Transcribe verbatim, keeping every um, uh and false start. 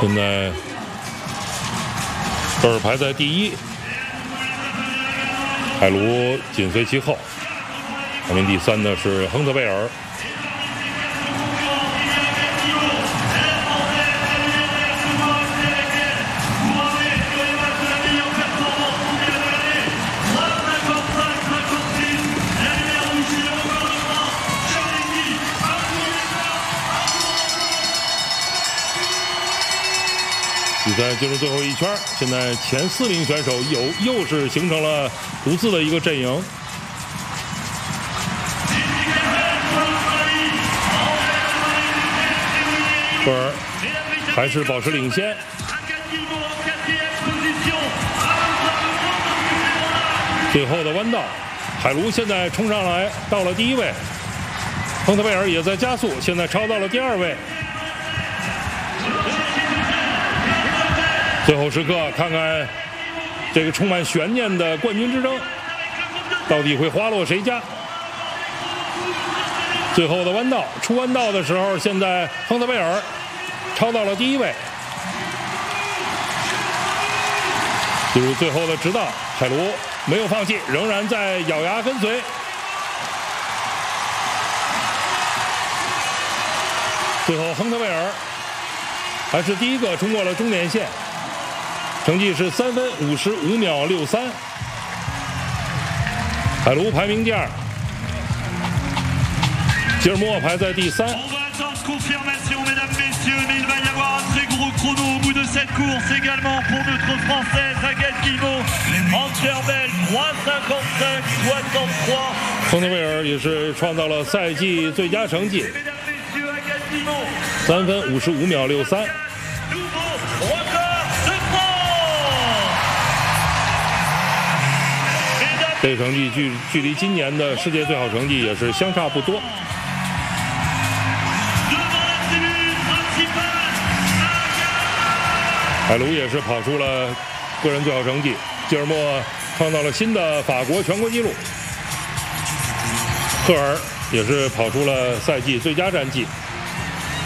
现在科尔排在第一，海卢紧随其后，排名第三的是亨特贝尔。比赛进入最后一圈，现在前四名选手又又是形成了独自的一个阵营。科尔还是保持领先。最后的弯道，海卢现在冲上来到了第一位，亨特贝尔也在加速，现在超到了第二位。最后时刻，看看这个充满悬念的冠军之争，到底会花落谁家？最后的弯道，出弯道的时候，现在亨特贝尔超到了第一位。进入最后的直道，海卢没有放弃，仍然在咬牙跟随。最后，亨特贝尔还是第一个冲过了终点线。成绩是三分五十五秒六三，海卢排名第二，吉尔莫排在第三。亨特贝尔也是创造了赛季最佳成绩，三分五十五秒六三。这个成绩距距离今年的世界最好成绩也是相差不多。海卢也是跑出了个人最好成绩，吉尔莫创造了新的法国全国纪录，科尔也是跑出了赛季最佳战绩。